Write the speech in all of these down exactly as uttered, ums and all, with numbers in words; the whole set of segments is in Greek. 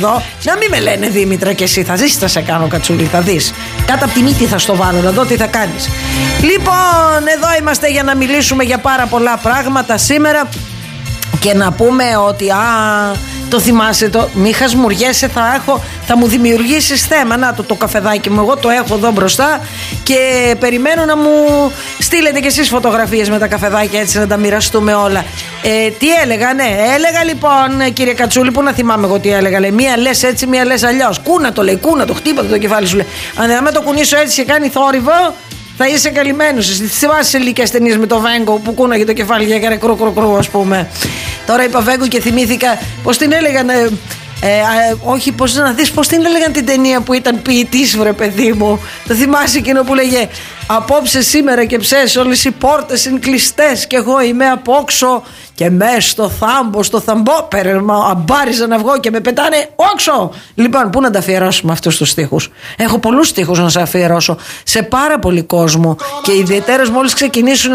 εδώ. Να μην με λένε Δήμητρα και εσύ. Θα δεις τι θα σε κάνω, Κατσούλη, θα δεις. Κάτω από τη μύτη θα στο βάλω, να δω τι θα κάνεις. Λοιπόν, εδώ είμαστε για να μιλήσουμε για πάρα πολλά πράγματα σήμερα. Και να πούμε ότι α, το θυμάσαι το, μη χασμουριέσαι, θα έχω, θα μου δημιουργήσεις θέμα. Να το, το καφεδάκι μου, εγώ το έχω εδώ μπροστά και περιμένω να μου στείλετε κι εσείς φωτογραφίες με τα καφεδάκια, έτσι να τα μοιραστούμε όλα. Ε, τι έλεγα, ναι, έλεγα λοιπόν, κύριε Κατσούλη, που να θυμάμαι εγώ τι έλεγα. Λέει, μία λες έτσι, μία λες αλλιώς. Κούνα το λέει, κούνα το, χτύπατε το κεφάλι σου. Λέει, αν δεν το κουνήσω έτσι και κάνει θόρυβο, θα είσαι καλυμμένος. Θυμάσαι σε λίγες ταινίες με το Βέγκο που κούναγε το κεφάλι και έκανε κρου κρου κρου, ας πούμε. Τώρα είπα Βέγκο και θυμήθηκα πώς την έλεγαν. Ε, ε, ε, όχι, πώς να δεις πώς την έλεγαν την ταινία που ήταν ποιητής, βρε παιδί μου. Το θυμάσαι εκείνο που λέγε απόψε σήμερα και ψες όλες οι πόρτες είναι κλειστές και εγώ είμαι απόξω και μες στο θάμπο, στο θαμπόπερμα αμπάριζα να βγω και με πετάνε όξω. Λοιπόν, πού να τα αφιερώσουμε αυτούς τους στίχους? Έχω πολλούς στίχους να σε αφιερώσω σε πάρα πολύ κόσμο και ιδιαίτερα μόλις ξεκινήσουν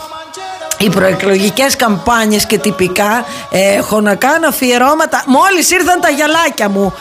οι προεκλογικές καμπάνιες και τυπικά έχω να κάνω αφιερώματα. Μόλις ήρθαν τα γυαλάκια μου,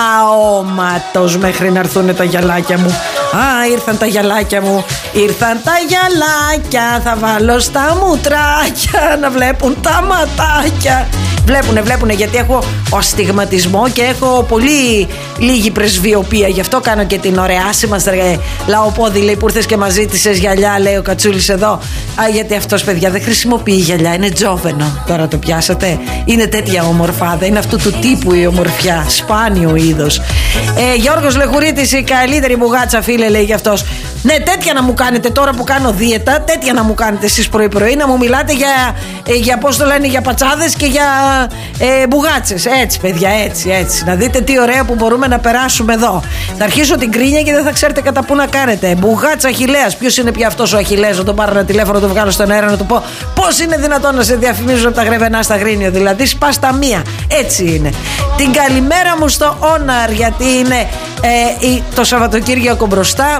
αόματος μέχρι να έρθουν τα γυαλάκια μου. Α, ήρθαν τα γυαλάκια μου, ήρθαν τα γυαλάκια, θα βάλω στα μουτράκια να βλέπουν τα ματάκια. Βλέπουνε, βλέπουνε, γιατί έχω αστιγματισμό και έχω πολύ λίγη πρεσβειοποία. Γι' αυτό κάνω και την ωραία. Άσε μας ρε λαοπόδι, λέει, που ήρθες και μας ζήτησες γυαλιά, λέει ο Κατσούλης εδώ. Α, γιατί αυτός, παιδιά, δεν χρησιμοποιεί γυαλιά, είναι τζόβενο. Τώρα το πιάσατε. Είναι τέτοια ομορφάδα, είναι αυτού του τύπου η ομορφιά. Σπάνιο είδος. Ε, Γιώργος Λεχουρίτης, η καλύτερη μπουγάτσα, φίλε, λέει γι' αυτός. Ναι, τέτοια να μου κάνετε τώρα που κάνω δίαιτα, τέτοια να μου κάνετε εσείς πρωί-πρωί, να μου μιλάτε για, ε, για πώς το λένε, για πατσάδες και για ε, μπουγάτσες. Έτσι, παιδιά, έτσι, έτσι. Να δείτε τι ωραία που μπορούμε να περάσουμε εδώ. Θα αρχίσω την κρίνια και δεν θα ξέρετε κατά πού να κάνετε. Μπουγάτσα Αχιλλέας. Ποιος είναι πια αυτός ο Αχιλλέας? Να τον πάρω ένα τηλέφωνο, να το βγάλω στον αέρα, να του πω πώς είναι δυνατόν να σε διαφημίζουν από τα Γρεβενά στα Γρίνιο. Δηλαδή, σπάς τα μία. Έτσι είναι. Την καλημέρα μου στο Όναρ, γιατί είναι ε, το Σαββατοκύριακο μπροστά.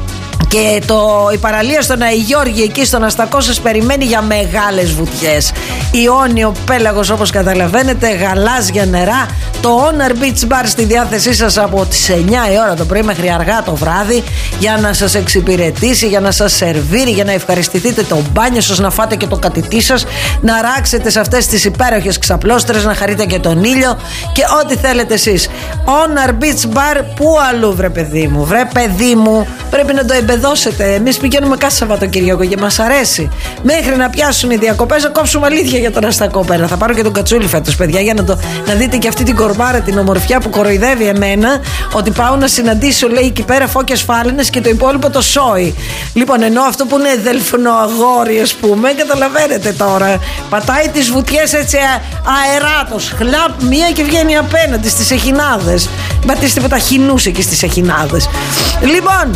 Και το, η παραλία στον Αϊγιώργη εκεί στον Αστακό σας περιμένει για μεγάλες βουτιές. Ιόνιο πέλαγος, όπως καταλαβαίνετε, γαλάζια νερά. Το Honor Beach Bar στη διάθεσή σας από τις εννιά η ώρα το πρωί μέχρι αργά το βράδυ, για να σας εξυπηρετήσει, για να σας σερβίρει, για να ευχαριστηθείτε το μπάνιο σας, να φάτε και το κατητή σας, να ράξετε σε αυτές τις υπέροχες ξαπλώστρες, να χαρείτε και τον ήλιο και ό,τι θέλετε εσείς. Honor Beach Bar, πού αλλού, βρε παιδί μου? Βρε παιδί μου, πρέπει να το εμπεδώσετε. Εμείς πηγαίνουμε κάθε Σαββατοκύριακο και μας αρέσει. Μέχρι να πιάσουν οι διακοπές, να κόψουμε αλήθεια για τον Αστακό πέρα. Θα πάρω και τον Κατσούλη φέτος, παιδιά, για να, το, να δείτε και αυτή την κορμάρα, την ομορφιά που κοροϊδεύει εμένα, ότι πάω να συναντήσω, λέει, εκεί πέρα φώκες φάλαινες και το υπόλοιπο το σόι. Λοιπόν, ενώ αυτό που είναι δελφονοαγόρι, ας πούμε, καταλαβαίνετε τώρα. Πατάει τις βουτιές έτσι αεράτος. Χλαπ, μία και βγαίνει απέναντι στις Εχινάδες. Μπατίστε που τα χινούσε και στις Εχινάδες. Λοιπόν.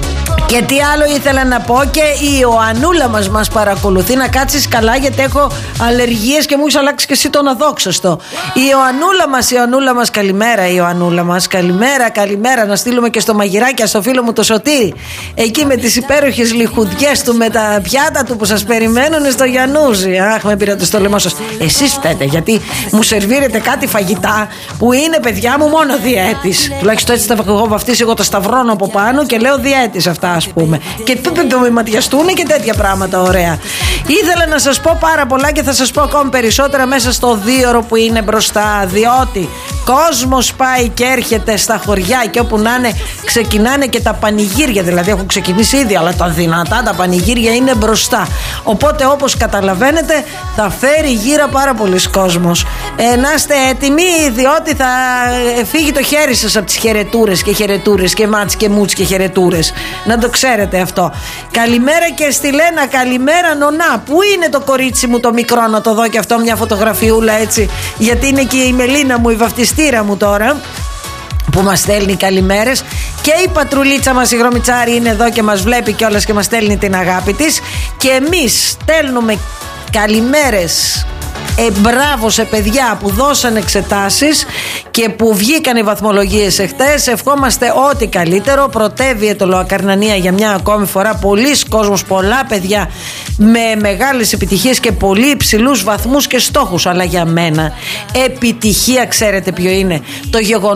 Και τι άλλο ήθελα να πω, και η Ιωαννούλα μας μας παρακολουθεί. Να κάτσεις καλά, γιατί έχω αλλεργίες και μου έχεις αλλάξει και εσύ τον αδόξαστο. Η Ιωαννούλα μας, η Ιωαννούλα μας, καλημέρα η Ιωαννούλα μας, καλημέρα, καλημέρα. Να στείλουμε και στο μαγειράκι, στο φίλο μου το Σωτήρη, εκεί με τις υπέροχες λιχουδιές του, με τα πιάτα του που σας περιμένουν στο Γιαννούζι. Αχ, με πήρατε στο λαιμό σας. Εσείς φταίτε, γιατί μου σερβίρετε κάτι φαγητά που είναι, παιδιά μου, μόνο διέτης. Τουλάχιστον έτσι τα έχω βαφτίσει εγώ, τα σταυρώνω από πάνω και λέω διέτης αυτά, ας πούμε. Και το ματιαστούν και τέτοια πράγματα ωραία. Ήθελα να σας πω πάρα πολλά και θα σας πω ακόμη περισσότερα μέσα στο δίωρο που είναι μπροστά, διότι κόσμος πάει και έρχεται στα χωριά και όπου να είναι ξεκινάνε και τα πανηγύρια. Δηλαδή έχουν ξεκινήσει ήδη, αλλά τα δυνατά τα πανηγύρια είναι μπροστά. Οπότε, όπως καταλαβαίνετε, θα φέρει γύρω πάρα πολλοί κόσμος. Ε, να είστε έτοιμοι, διότι θα φύγει το χέρι σας από τις χαιρετούρες και χαιρετούρες και μάτς και μούτς και χαιρετούρες. Να το ξέρετε αυτό. Καλημέρα και στη Λένα, καλημέρα νονά. Πού είναι το κορίτσι μου το μικρό, να το δω και αυτό μια φωτογραφιούλα έτσι, γιατί είναι και η Μελίνα μου, η βαφτιστήρα μου τώρα, που μας στέλνει καλημέρες. Και η πατρουλίτσα μας η Γρομιτσάρη είναι εδώ και μας βλέπει κιόλας και μας στέλνει την αγάπη της. Και εμείς στέλνουμε καλημέρες. Ε, μπράβο σε παιδιά που δώσαν εξετάσεις και που βγήκαν οι βαθμολογίες εχθές. Ευχόμαστε ό,τι καλύτερο. Πρωτεύει το Λοακαρνανία για μια ακόμη φορά. Πολλοί κόσμος, πολλά παιδιά με μεγάλες επιτυχίες και πολύ υψηλούς βαθμούς και στόχους. Αλλά για μένα επιτυχία, ξέρετε ποιο είναι? Το γεγονός